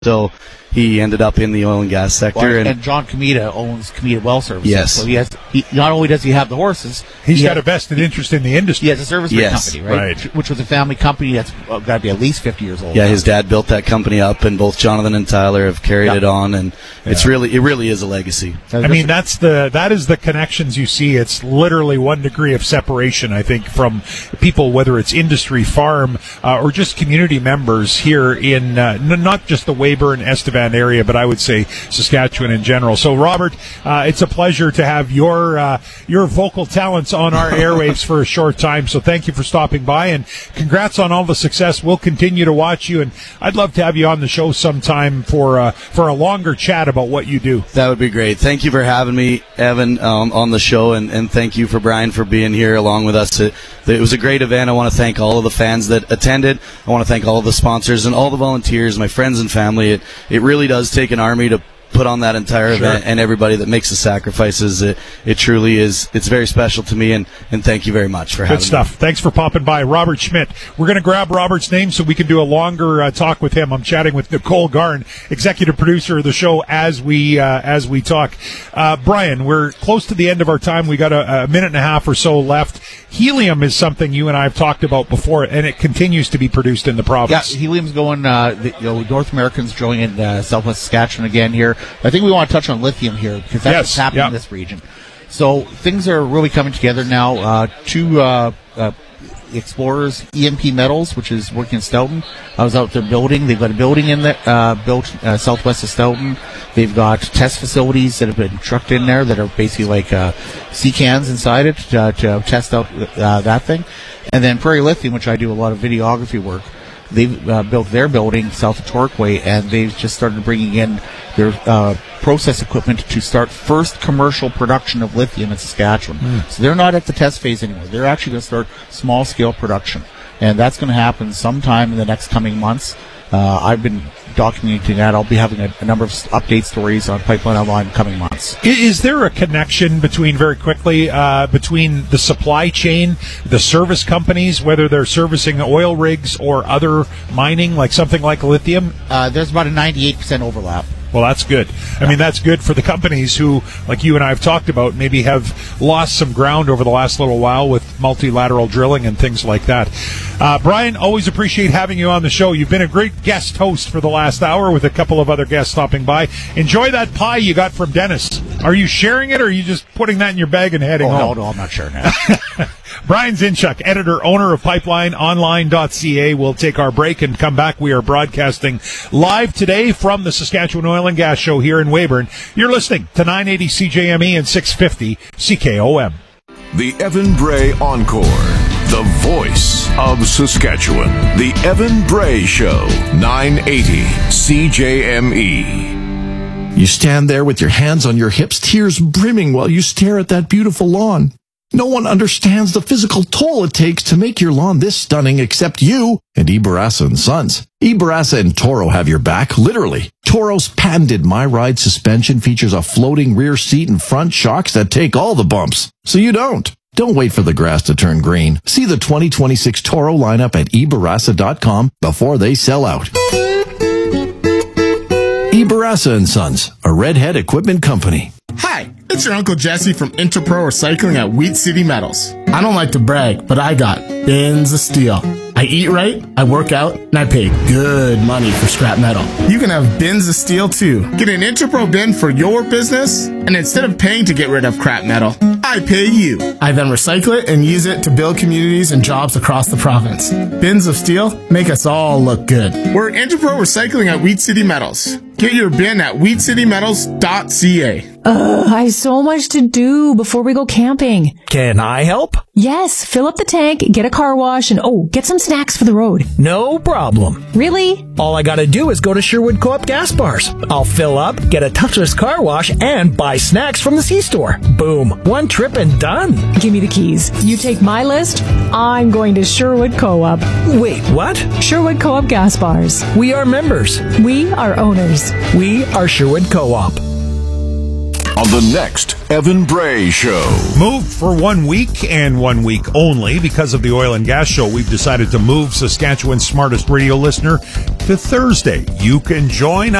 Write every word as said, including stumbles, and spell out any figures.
So he ended up in the oil and gas sector. Well, and, and, and John Comita owns Comita Well Services. Yes. So he has, he, not only does he have the horses, he's he got has, a vested interest in the industry. He has a service yes. company, right? right? Which was a family company that's uh, got to be at least fifty years old. Yeah, now. his dad built that company up, and both Jonathan and Tyler have carried yeah. it on, and yeah. it's really, it really is a legacy. I mean, that's the that is the connections you see. It's literally one degree of separation, I think, from people, whether it's industry, farm, uh, or just community members here in uh, n- not just the Weyburn, Estevan area, but I would say Saskatchewan in general. So, Robert, uh, it's a pleasure to have your uh, your vocal talents on our airwaves for a short time. So, thank you for stopping by, and congrats on all the success. We'll continue to watch you, and I'd love to have you on the show sometime for uh, for a longer chat about what you do. That would be great. Thank you for having me, Evan, um, on the show, and, and thank you for Brian for being here along with us. It, it was a great event. I want to thank all of the fans that attended. I want to thank all of the sponsors and all the volunteers, my friends and family. It, it really does take an army to put on that entire Sure. event, and everybody that makes the sacrifices. It, it truly is. It's very special to me, and, and thank you very much for having Good stuff. me. Thanks for popping by. Robert Schmidt. We're going to grab Robert's name so we can do a longer uh, talk with him. I'm chatting with Nicole Garn, executive producer of the show, as we uh, as we talk. Uh, Brian, we're close to the end of our time. We got a, a minute and a half or so left. Helium is something you and I have talked about before, and it continues to be produced in the province. Yeah, helium's going, uh, the, you know, North Americans drilling in uh, southwest Saskatchewan again here. I think we want to touch on lithium here because that's Yes, what's happening yeah. in this region. So things are really coming together now. Uh, two uh, uh, explorers, E M P Metals, which is working in Stoughton. I was out there building. They've got a building in there, uh, built uh, southwest of Stoughton. They've got test facilities that have been trucked in there that are basically like uh, sea cans inside it to, to test out uh, that thing. And then Prairie Lithium, which I do a lot of videography work. They've uh, built their building south of Torquay, and they've just started bringing in their uh, process equipment to start first commercial production of lithium in Saskatchewan. Mm. So they're not at the test phase anymore. They're actually going to start small-scale production, and that's going to happen sometime in the next coming months. Uh, I've been documenting that. I'll be having a, a number of update stories on Pipeline Online in coming months. Is there a connection between, very quickly, uh, between the supply chain, the service companies, whether they're servicing oil rigs or other mining, like something like lithium? Uh, there's about a ninety-eight percent overlap. Well, that's good. I mean, that's good for the companies who, like you and I have talked about, maybe have lost some ground over the last little while with multilateral drilling and things like that. Uh, Brian, always appreciate having you on the show. You've been a great guest host for the last hour with a couple of other guests stopping by. Enjoy that pie you got from Dennis. Are you sharing it, or are you just putting that in your bag and heading oh, home? No, no, I'm not sharing that. Brian Zinchuk, editor, owner of Pipeline Online dot C A. We'll take our break and come back. We are broadcasting live today from the Saskatchewan Oil and Gas Show here in Weyburn. You're listening to nine eighty C J M E and six fifty C K O M. The Evan Bray Encore, the voice of Saskatchewan. The Evan Bray Show, nine eighty C J M E. You stand there with your hands on your hips, tears brimming while you stare at that beautiful lawn. No one understands the physical toll it takes to make your lawn this stunning except you and Ibarasa and Sons. Ibarasa and Toro have your back, literally. Toro's patented My Ride suspension features a floating rear seat and front shocks that take all the bumps, so you don't. Don't wait for the grass to turn green. See the twenty twenty-six Toro lineup at Ibarasa dot com before they sell out. Ibarasa and Sons, a Redhead equipment company. Hi, it's your Uncle Jesse from Interpro Recycling at Wheat City Metals. I don't like to brag, but I got bins of steel. I eat right, I work out, and I pay good money for scrap metal. You can have bins of steel too. Get an Interpro bin for your business, and instead of paying to get rid of crap metal, I pay you. I then recycle it and use it to build communities and jobs across the province. Bins of steel make us all look good. We're Interpro Recycling at Wheat City Metals. Get your bin at wheat city metals dot c a. Ugh, I have so much to do before we go camping. Can I help? Yes, fill up the tank, get a car wash, and oh, get some snacks for the road. No problem. Really? All I gotta do is go to Sherwood Co-op gas bars. I'll fill up, get a touchless car wash, and buy snacks from the C-store. Boom. One trip and done. Give me the keys. You take my list, I'm going to Sherwood Co-op. Wait, what? Sherwood Co-op gas bars. We are members. We are owners. We are Sherwood Co-op. on the next Evan Bray Show. Moved for one week and one week only because of the oil and gas show. We've decided to move Saskatchewan's smartest radio listener to Thursday. You can join